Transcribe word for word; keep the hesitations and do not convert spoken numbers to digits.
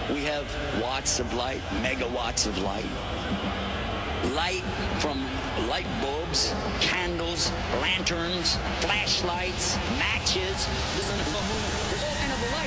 We have watts of light, megawatts of light. Light from light bulbs, candles, lanterns, flashlights, matches. There's, an, there's all kind of light.